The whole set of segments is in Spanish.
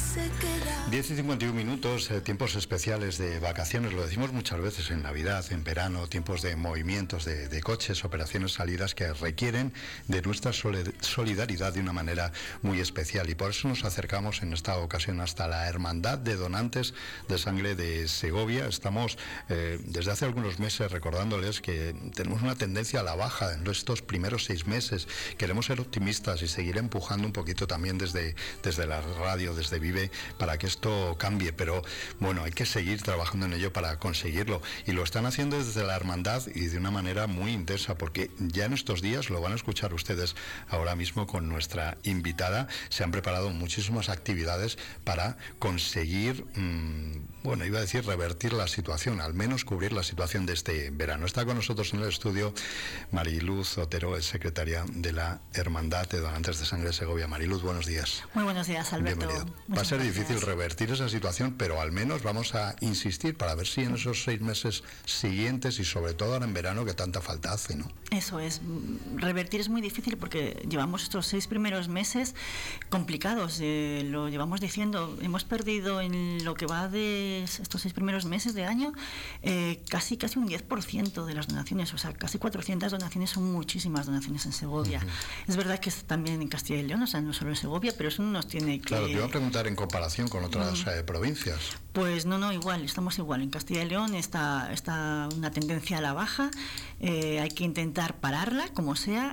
10:51, tiempos especiales de vacaciones, lo decimos muchas veces en Navidad, en verano, tiempos de movimientos de coches, operaciones, salidas que requieren de nuestra solidaridad de una manera muy especial, y por eso nos acercamos en esta ocasión hasta la Hermandad de Donantes de Sangre de Segovia. Estamos desde hace algunos meses recordándoles que tenemos una tendencia a la baja en estos primeros 6 meses. Queremos ser optimistas y seguir empujando un poquito también desde la radio, desde Vive, para que esto cambie, pero bueno, hay que seguir trabajando en ello para conseguirlo, y lo están haciendo desde la hermandad y de una manera muy intensa, porque ya en estos días, lo van a escuchar ustedes ahora mismo con nuestra invitada, se han preparado muchísimas actividades para conseguir, bueno, iba a decir revertir la situación, al menos cubrir la situación de este verano. Está con nosotros en el estudio Mariluz Otero, es secretaria de la Hermandad de Donantes de Sangre de Segovia. Mariluz, buenos días. Muy buenos días, Alberto. Bienvenido. Va a ser difícil revertir esa situación, pero al menos vamos a insistir para ver si en esos 6 meses siguientes, y sobre todo ahora en verano, que tanta falta hace, ¿no? Eso es, revertir es muy difícil porque llevamos estos 6 primeros meses complicados, lo llevamos diciendo, hemos perdido en lo que va de estos 6 primeros meses de año casi un 10% de las donaciones, o sea, casi 400 donaciones, son muchísimas donaciones en Segovia. Es verdad que es también en Castilla y León, o sea, no solo en Segovia, pero eso no nos tiene que... Claro, te iba a preguntar en comparación con otras provincias. Pues no, igual, estamos igual. En Castilla y León está una tendencia a la baja, hay que intentar pararla como sea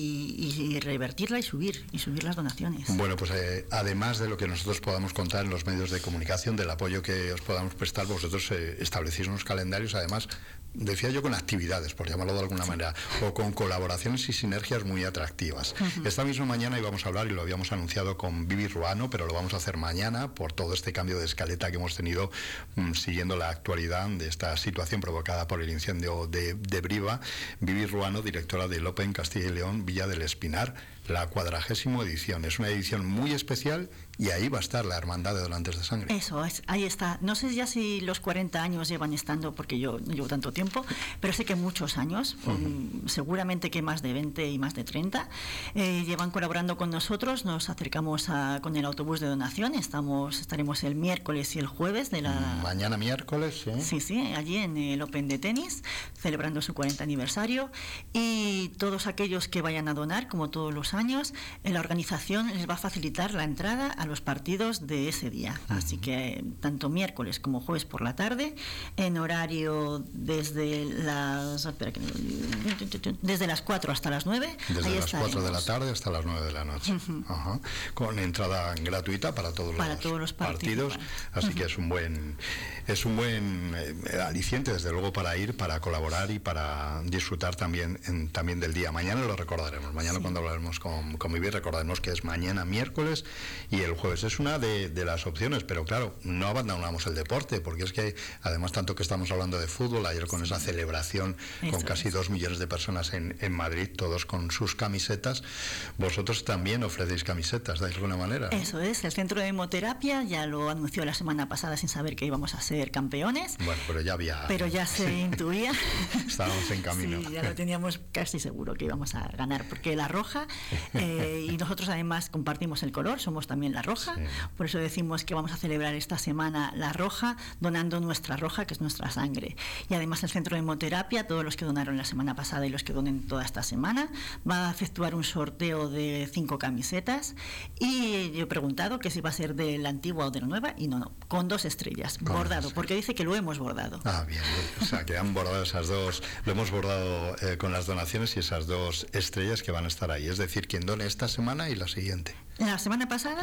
y revertirla y subir las donaciones. Bueno, pues además de lo que nosotros podamos contar en los medios de comunicación, del apoyo que os podamos prestar, vosotros establecéis unos calendarios, además, decía yo, con actividades, por llamarlo de alguna manera, o con colaboraciones y sinergias muy atractivas. Esta misma mañana íbamos a hablar, y lo habíamos anunciado, con Vivi Ruano, pero lo vamos a hacer mañana por todo este cambio de escaleta que hemos tenido siguiendo la actualidad de esta situación provocada por el incendio de Briva. Vivi Ruano, directora del Open Castilla y León Villa del Espinar, la 40ª edición. Es una edición muy especial, y ahí va a estar la Hermandad de Donantes de Sangre. Eso es, ahí está. No sé ya si los 40 años llevan estando, porque yo no llevo tanto tiempo, pero sé que muchos años, seguramente que más de 20 y más de 30, llevan colaborando con nosotros. Nos acercamos con el autobús de donación, estaremos el miércoles y el jueves de la... Mañana miércoles, ¿sí? Sí, allí en el Open de tenis, celebrando su 40 aniversario, y todos aquellos que vayan a donar, como todos los años, la organización les va a facilitar la entrada a los partidos de ese día. Así que tanto miércoles como jueves por la tarde, en horario desde las 4 hasta las 9. Desde las 4 de la tarde hasta las 9 de la noche. Con entrada gratuita para todos los partidos. Así que es un buen aliciente, desde luego, para ir, para colaborar y para disfrutar también del día. Mañana lo recordaremos. Mañana, cuando hablaremos con Vivi, recordaremos que es mañana miércoles y el jueves. Es una de las opciones, pero claro, no abandonamos el deporte, porque es que además, tanto que estamos hablando de fútbol, ayer con esa celebración con casi 2 millones de personas en Madrid, todos con sus camisetas, vosotros también ofrecéis camisetas de alguna manera, ¿no? Eso es, el Centro de Hemoterapia ya lo anunció la semana pasada sin saber que íbamos a ser campeones. Bueno, pero ya se intuía. Estábamos en camino. Sí, ya lo teníamos casi seguro que íbamos a ganar, porque la roja, y nosotros además compartimos el color, somos también la roja, por eso decimos que vamos a celebrar esta semana la roja, donando nuestra roja, que es nuestra sangre. Y además el Centro de Hemoterapia, todos los que donaron la semana pasada y los que donen toda esta semana, va a efectuar un sorteo de 5 camisetas, y yo he preguntado que si va a ser de la antigua o de la nueva, y no, con 2 estrellas, bordado, porque dice que lo hemos bordado. Bien, o sea, que han bordado esas 2, lo hemos bordado con las donaciones, y esas 2 estrellas que van a estar ahí, es decir, quien done esta semana y la siguiente. La semana pasada,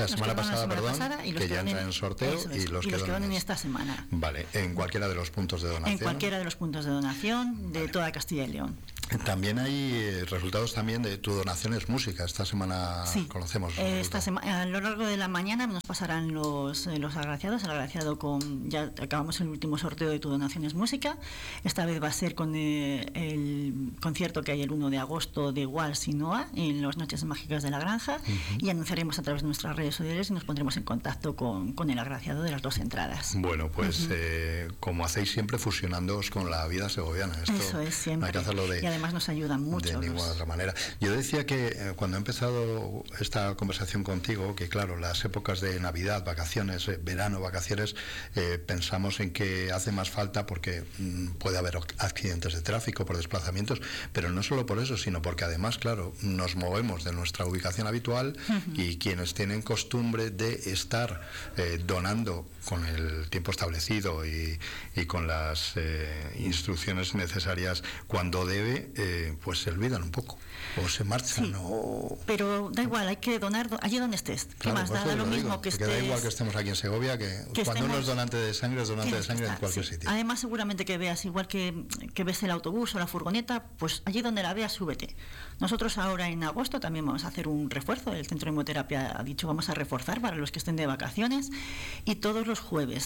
y que ya entran en sorteo, y los que donen esta semana. Vale, en cualquiera de los puntos de donación. En cualquiera de los puntos de donación de toda Castilla y León. También hay resultados también de tu donación es música. Esta semana conocemos. Esta semana, a lo largo de la mañana nos pasarán los agraciados. El agraciado ya acabamos el último sorteo de tu donación es música. Esta vez va a ser con el concierto que hay el 1 de agosto de Walsh y Noa en las Noches Mágicas de la Granja, y anunciaremos a través de nuestras redes sociales y nos pondremos en contacto con el agraciado de las 2 entradas. Bueno, pues como hacéis siempre, fusionándoos con la vida segoviana. Esto eso es, siempre. Hay que hacerlo de además nos ayudan mucho. De ninguna otra manera. Yo decía que cuando he empezado esta conversación contigo, que claro, las épocas de Navidad, vacaciones, verano, vacaciones, pensamos en que hace más falta porque puede haber accidentes de tráfico por desplazamientos, pero no solo por eso, sino porque además, claro, nos movemos de nuestra ubicación habitual y quienes tienen costumbre de estar donando con el tiempo establecido y con las instrucciones necesarias cuando debe, pues se olvidan un poco o se marchan. Sí, o... pero da igual, hay que donar allí donde estés. ¿Qué claro, más da? Da lo mismo que estés. Da igual que estemos aquí en Segovia, que cuando uno es donante de sangre, es donante de sangre en cualquier sitio. Además, seguramente que veas, igual que ves el autobús o la furgoneta, pues allí donde la veas, súbete. Nosotros ahora en agosto también vamos a hacer un refuerzo. El Centro de Hemoterapia ha dicho vamos a reforzar para los que estén de vacaciones, y todos los jueves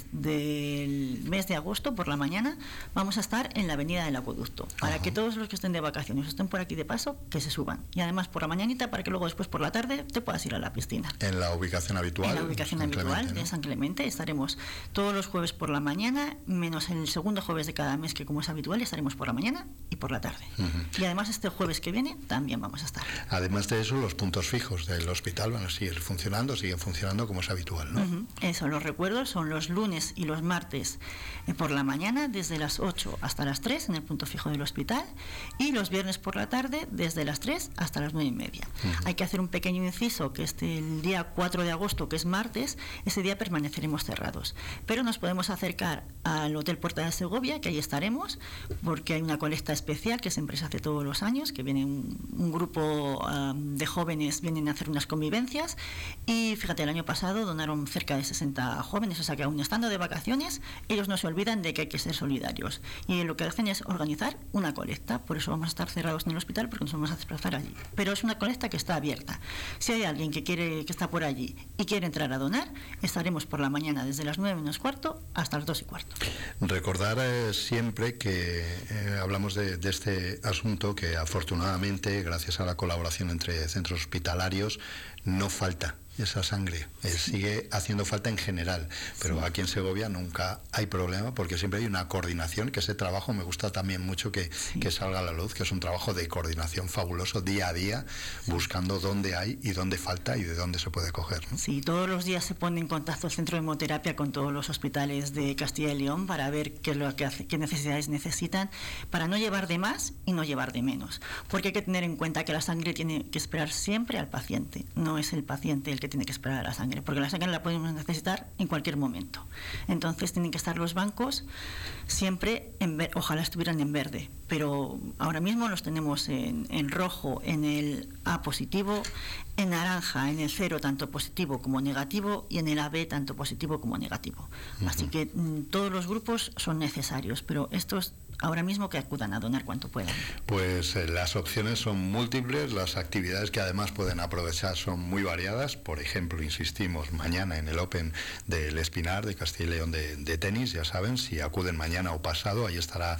del mes de agosto por la mañana vamos a estar en la Avenida del Acueducto, para que todos los que estén de vacaciones o estén por aquí de paso, que se suban. Y además por la mañanita, para que luego después por la tarde te puedas ir a la piscina. En la ubicación habitual. En la ubicación habitual de San Clemente estaremos todos los jueves por la mañana, menos el segundo jueves de cada mes, que como es habitual estaremos por la mañana y por la tarde. Y además este jueves que viene también vamos a estar. Además de eso, los puntos fijos del hospital van a seguir funcionando, siguen funcionando como es habitual, ¿no? Eso, los recuerdos son los lunes y los martes por la mañana, desde las 8 hasta las 3 en el punto fijo del hospital, y los viernes por la tarde desde las 3 hasta las 9:30. Hay que hacer un pequeño inciso, que el día 4 de agosto, que es martes, ese día permaneceremos cerrados, pero nos podemos acercar al Hotel Puerta de Segovia, que ahí estaremos, porque hay una colecta especial que siempre se hace todos los años, que viene un grupo de jóvenes, vienen a hacer unas convivencias, y fíjate, el año pasado donaron cerca de 60 jóvenes, o sea que aún estando de vacaciones, ellos no se olvidan de que hay que ser solidarios, y lo que hacen es organizar una colecta. Por eso vamos a estar cerrados en el hospital, porque nos vamos a desplazar allí, pero es una colecta que está abierta. Si hay alguien que está por allí y quiere entrar a donar, estaremos por la mañana desde las 9 menos cuarto hasta las 2:15. Recordar siempre que hablamos de este asunto, que afortunadamente, gracias a la colaboración entre centros hospitalarios, no falta esa sangre, sigue haciendo falta en general, pero aquí en Segovia nunca hay problema, porque siempre hay una coordinación, que ese trabajo me gusta también mucho que salga a la luz, que es un trabajo de coordinación fabuloso día a día, buscando dónde hay y dónde falta y de dónde se puede coger, ¿no? Sí, todos los días se pone en contacto el Centro de Hemoterapia con todos los hospitales de Castilla y León para ver qué necesidades necesitan, para no llevar de más y no llevar de menos, porque hay que tener en cuenta que la sangre tiene que esperar siempre al paciente, no es el paciente el que tiene que esperar a la sangre, porque la sangre la podemos necesitar en cualquier momento. Entonces tienen que estar los bancos siempre ojalá estuvieran en verde, pero ahora mismo los tenemos en rojo, en el A positivo, en naranja, en el 0 tanto positivo como negativo, y en el AB tanto positivo como negativo. Así que todos los grupos son necesarios, pero estos ahora mismo que acudan a donar cuanto puedan. Pues las opciones son múltiples, las actividades que además pueden aprovechar son muy variadas. Por ejemplo, insistimos, mañana en el Open del Espinar de Castilla y León de tenis, ya saben, si acuden mañana o pasado, ahí estará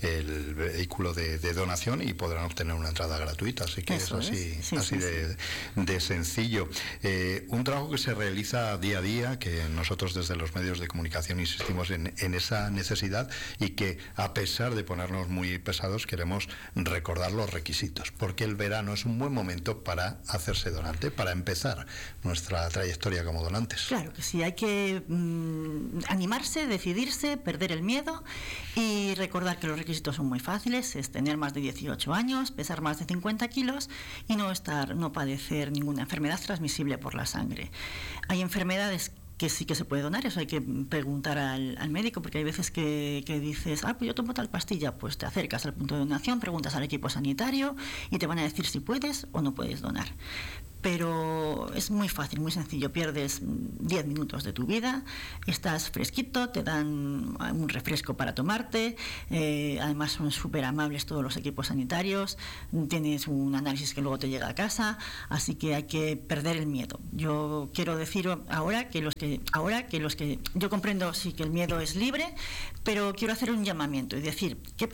el vehículo de donación y podrán obtener una entrada gratuita, así que eso es así de sencillo. Un trabajo que se realiza día a día, que nosotros desde los medios de comunicación insistimos en esa necesidad, y que a pesar de ponernos muy pesados queremos recordar los requisitos, porque el verano es un buen momento para hacerse donante, para empezar nuestra trayectoria como donantes. Claro que sí, hay que animarse, decidirse, perder el miedo y recordar que los requisitos son muy fáciles: es tener más de 18 años, pesar más de 50 kilos y no padecer ninguna enfermedad transmisible por la sangre. Hay enfermedades que sí que se puede donar, eso hay que preguntar al médico, porque hay veces que dices, pues yo tomo tal pastilla, pues te acercas al punto de donación, preguntas al equipo sanitario y te van a decir si puedes o no puedes donar. Pero es muy fácil, muy sencillo, pierdes 10 minutos de tu vida, estás fresquito, te dan un refresco para tomarte, además son súper amables todos los equipos sanitarios, tienes un análisis que luego te llega a casa, así que hay que perder el miedo. Yo quiero decir ahora que los que yo comprendo sí que el miedo es libre, pero quiero hacer un llamamiento y decir, ¿qué